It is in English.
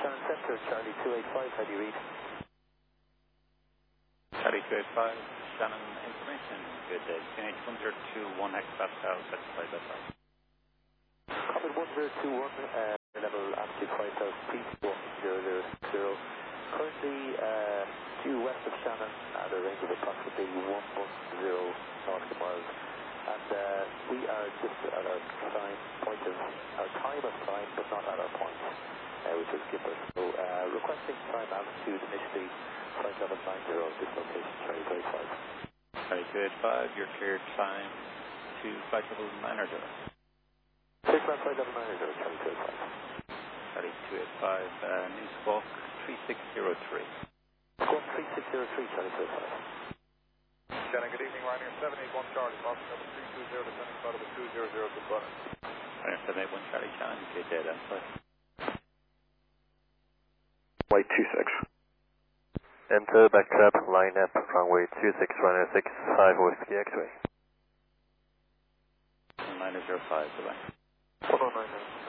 Shannon Center, Charlie 285, how do you read? Charlie 285, Shannon information, good day. QNH 1021 hectopascal, satisfied by flight. Comet 1021, level altitude 5,000 feet, 1000. Currently due west of Shannon at a range of approximately 110 nautical miles. And we are just at our time of climb, but not at our point, which is Skipper. So requesting time altitude initially, flight level 90, this location, Charlie 285. Charlie 285, your cleared time to flight level 90. Cleared flight level 90, Charlie 285. Charlie 285, new squawk 3603. Squawk 3603, Charlie 285. Shannon, good evening, Ryanair 781 Charlie, crossing over 320, descending flight over 200 to Button. Ryanair 781 Charlie, Shannon, good day, that's flight. Flight 26. Enter backtrap, line up, runway 26, runway 6, 5 Whiskey X-ray. 905, goodbye. 1099.